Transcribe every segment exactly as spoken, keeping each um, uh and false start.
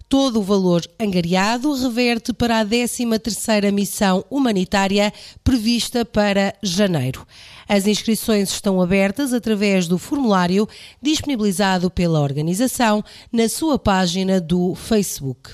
Todo o valor angariado reverte para a décima terceira missão humanitária prevista para janeiro. As inscrições estão abertas através do formulário disponibilizado pela organização na sua página do Facebook.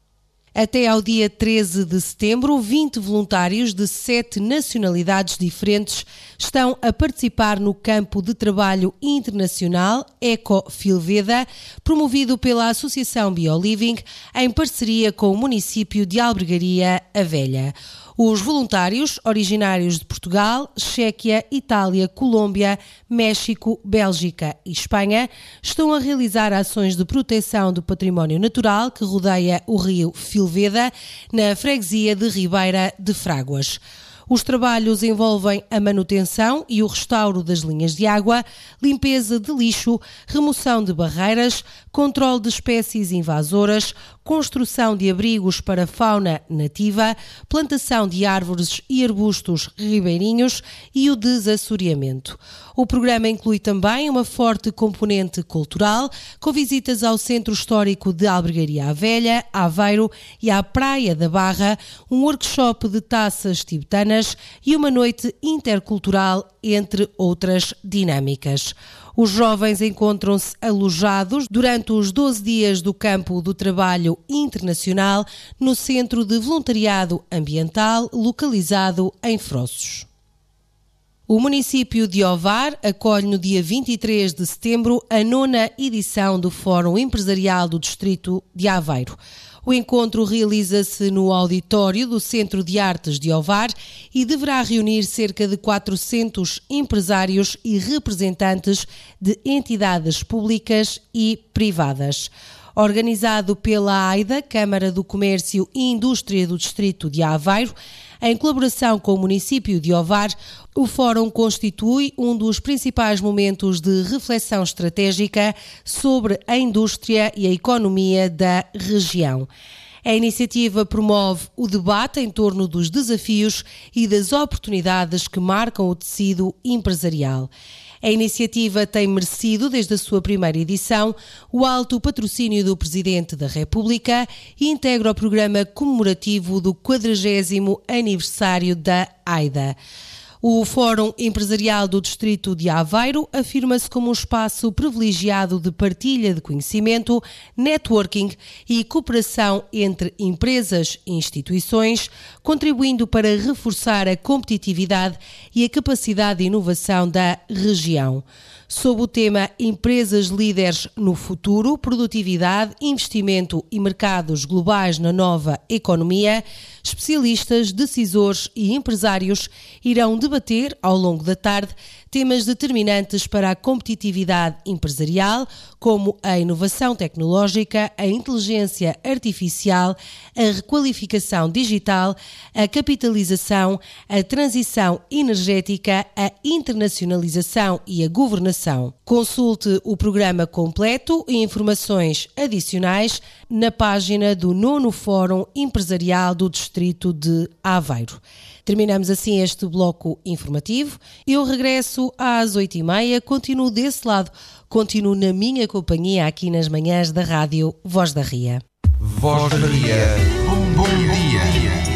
Até ao dia treze de setembro, vinte voluntários de sete nacionalidades diferentes estão a participar no campo de trabalho internacional Eco Filveda, promovido pela Associação BioLiving, em parceria com o município de Albergaria a Velha. Os voluntários, originários de Portugal, Chequia, Itália, Colômbia, México, Bélgica e Espanha, estão a realizar ações de proteção do património natural que rodeia o rio Filveda, na freguesia de Ribeira de Fráguas. Os trabalhos envolvem a manutenção e o restauro das linhas de água, limpeza de lixo, remoção de barreiras, controle de espécies invasoras, construção de abrigos para fauna nativa, plantação de árvores e arbustos ribeirinhos e o desassoreamento. O programa inclui também uma forte componente cultural, com visitas ao Centro Histórico de Albergaria à Velha, Aveiro e à Praia da Barra, um workshop de taças tibetanas e uma noite intercultural, entre outras dinâmicas. Os jovens encontram-se alojados durante os doze dias do Campo do Trabalho Internacional no Centro de Voluntariado Ambiental, localizado em Frossos. O município de Ovar acolhe no dia vinte e três de setembro a nona edição do Fórum Empresarial do Distrito de Aveiro. O encontro realiza-se no auditório do Centro de Artes de Ovar e deverá reunir cerca de quatrocentos empresários e representantes de entidades públicas e privadas. Organizado pela AIDA, Câmara do Comércio e Indústria do Distrito de Aveiro, em colaboração com o município de Ovar, o Fórum constitui um dos principais momentos de reflexão estratégica sobre a indústria e a economia da região. A iniciativa promove o debate em torno dos desafios e das oportunidades que marcam o tecido empresarial. A iniciativa tem merecido, desde a sua primeira edição, o alto patrocínio do Presidente da República e integra o programa comemorativo do quadragésimo aniversário da AIDA. O Fórum Empresarial do Distrito de Aveiro afirma-se como um espaço privilegiado de partilha de conhecimento, networking e cooperação entre empresas e instituições, contribuindo para reforçar a competitividade e a capacidade de inovação da região. Sob o tema Empresas Líderes no Futuro, Produtividade, Investimento e Mercados Globais na Nova Economia, especialistas, decisores e empresários irão debater, ao longo da tarde, temas determinantes para a competitividade empresarial, como a inovação tecnológica, a inteligência artificial, a requalificação digital, a capitalização, a transição energética, a internacionalização e a governação. Consulte o programa completo e informações adicionais na página do nono Fórum Empresarial do Distrito de Aveiro. Terminamos assim este bloco informativo. Eu regresso às oito e meia, continuo desse lado, continuo na minha companhia aqui nas manhãs da rádio Voz da Ria. Voz da Ria, um bom dia.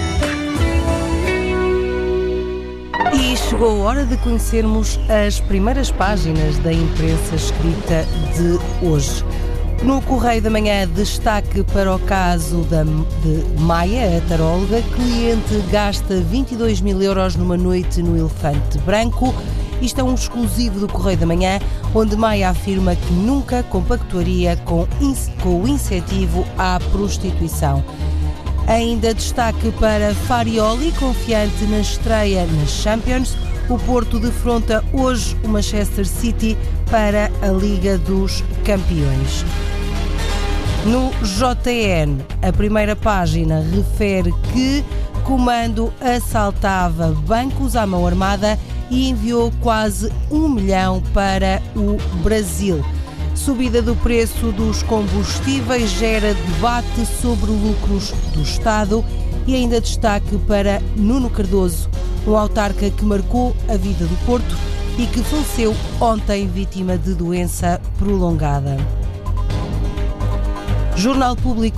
E chegou a hora de conhecermos as primeiras páginas da imprensa escrita de hoje. No Correio da Manhã, destaque para o caso da, de Maia, a taróloga. Cliente gasta vinte e dois mil euros numa noite no Elefante Branco. Isto é um exclusivo do Correio da Manhã, onde Maia afirma que nunca compactuaria com, com o incentivo à prostituição. Ainda destaque para Farioli, confiante na estreia nas Champions. O Porto defronta hoje o Manchester City para a Liga dos Campeões. No J N, a primeira página refere que comando assaltava bancos à mão armada e enviou quase um milhão para o Brasil. Subida do preço dos combustíveis gera debate sobre lucros do Estado e ainda destaque para Nuno Cardoso, um autarca que marcou a vida do Porto e que faleceu ontem vítima de doença prolongada. Jornal Público.